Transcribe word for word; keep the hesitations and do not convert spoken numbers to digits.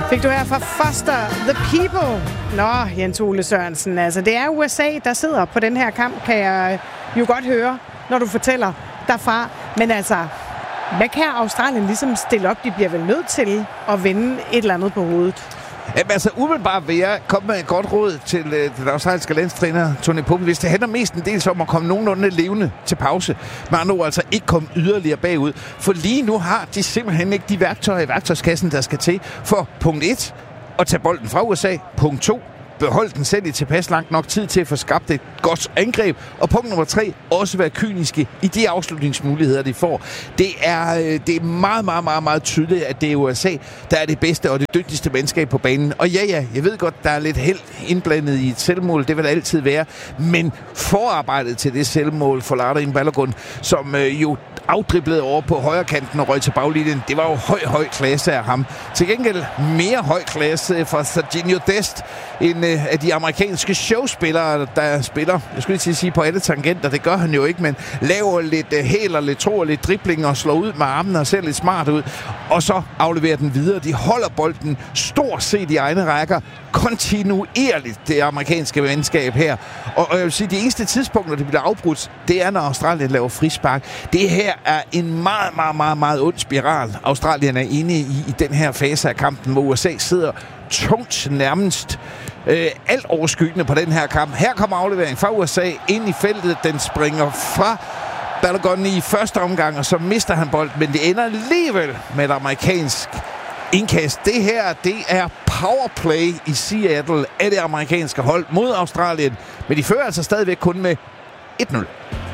Fik du her fra Foster, The People. Nå, Jens Ole Sørensen, altså det er U S A, der sidder på den her kamp, kan jeg jo godt høre, når du fortæller derfra. Men altså, hvad kan Australien ligesom stille op? De bliver vel nødt til at vinde et eller andet på hovedet. Jamen, altså, umiddelbart vil jeg komme med et godt råd til øh, den australske landstræner Tony Pope. Hvis det handler mest en del om at komme nogenlunde levende til pause, men nu altså ikke komme yderligere bagud. For lige nu har de simpelthen ikke de værktøjer i værktøjskassen, der skal til for punkt et, at tage bolden fra U S A, punkt to, beholde den selv i tilpas langt nok tid til at få skabt et godt angreb. Og punkt nummer tre, også være kyniske i de afslutningsmuligheder, de får. Det er, det er meget, meget, meget, meget tydeligt, at det er U S A, der er det bedste og det dygtigste mandskab på banen. Og ja, ja, jeg ved godt, der er lidt held indblandet i et selvmål. Det vil der altid være. Men forarbejdet til det selvmål for Lardain Balogun, som øh, jo afdriblede over på højre kanten og røg til baglinjen. Det var jo høj, høj klasse af ham. Til gengæld mere høj klasse fra Serginho Dest, en øh, af de amerikanske showspillere, der spiller, jeg skulle lige sige på alle tangenter, det gør han jo ikke, men laver lidt øh, hæler, lidt tro og lidt dribling og slår ud med armene og ser lidt smart ud, og så afleverer den videre. De holder bolden stort set i egne rækker, kontinuerligt, det amerikanske mandskab her. Og, og jeg vil sige, de eneste tidspunkter, det bliver afbrudt, det er, når Australien laver frispark. Det her er en meget, meget, meget, meget ond spiral, Australien er inde i, i den her fase af kampen, hvor U S A sidder tungt nærmest øh, alt overskyggende på den her kamp. Her kommer aflevering fra U S A ind i feltet. Den springer fra Balogun i første omgang, og så mister han bolden, men det ender alligevel med et amerikansk indkast. Det her, det er powerplay i Seattle af det amerikanske hold mod Australien, men de fører altså stadigvæk kun med et nul.